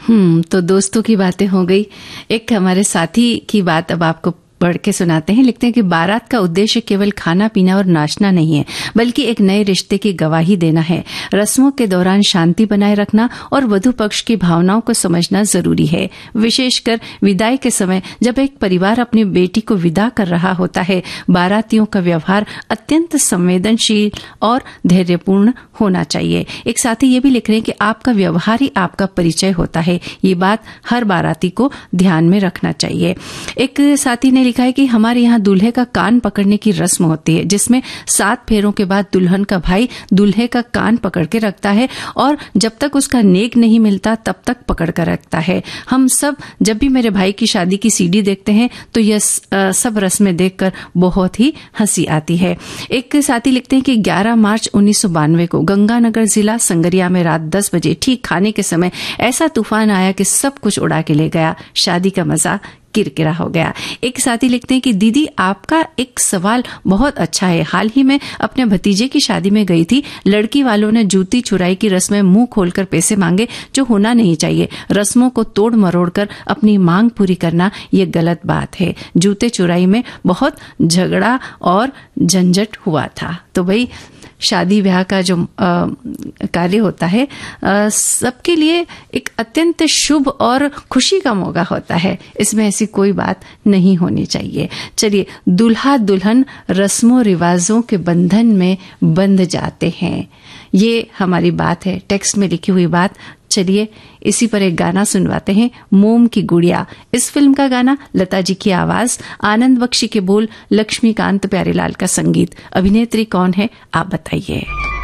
तो दोस्तों की बातें हो गई। एक हमारे साथी की बात अब आपको पढ़ के सुनाते हैं। लिखते हैं कि बारात का उद्देश्य केवल खाना पीना और नाचना नहीं है, बल्कि एक नए रिश्ते की गवाही देना है। रस्मों के दौरान शांति बनाए रखना और वधु पक्ष की भावनाओं को समझना जरूरी है। विशेषकर विदाई के समय जब एक परिवार अपनी बेटी को विदा कर रहा होता है, बारातियों का व्यवहार अत्यंत संवेदनशील और धैर्यपूर्ण होना चाहिए। एक साथी ये भी लिख रहे हैं कि आपका व्यवहार ही आपका परिचय होता है। ये बात हर बाराती को ध्यान में रखना चाहिए। एक साथी ने लिखा है कि हमारे यहाँ दूल्हे का कान पकड़ने की रस्म होती है, जिसमें 7 फेरों के बाद दुल्हन का भाई दूल्हे का कान पकड़ के रखता है और जब तक उसका नेक नहीं मिलता तब तक पकड़ कर रखता है। हम सब जब भी मेरे भाई की शादी की सीडी देखते हैं तो यह सब रस्में देखकर बहुत ही हंसी आती है। एक साथी लिखते हैं कि 11 मार्च 1992 को गंगानगर जिला संगरिया में रात 10 बजे ठीक खाने के समय ऐसा तूफान आया कि सब कुछ उड़ा के ले गया। शादी का मजा किरकिरा हो गया। एक साथी लिखते हैं कि दीदी, आपका एक सवाल बहुत अच्छा है। हाल ही में अपने भतीजे की शादी में गई थी। लड़की वालों ने जूती चुराई की रस्म में मुंह खोलकर पैसे मांगे, जो होना नहीं चाहिए। रस्मों को तोड़ मरोड़ कर अपनी मांग पूरी करना ये गलत बात है। जूते चुराई में बहुत झगड़ा और झंझट हुआ था। तो भाई शादी ब्याह का जो कार्य होता है सबके लिए एक अत्यंत शुभ और खुशी का मौका होता है। इसमें ऐसी कोई बात नहीं होनी चाहिए। चलिए, दूल्हा दुल्हन रस्मों रिवाजों के बंधन में बंध जाते हैं, ये हमारी बात है, टेक्स्ट में लिखी हुई बात। चलिए इसी पर एक गाना सुनवाते हैं, मोम की गुड़िया। इस फिल्म का गाना, लता जी की आवाज, आनंद बख्शी के बोल, लक्ष्मीकांत प्यारेलाल का संगीत। अभिनेत्री कौन है आप बताइए।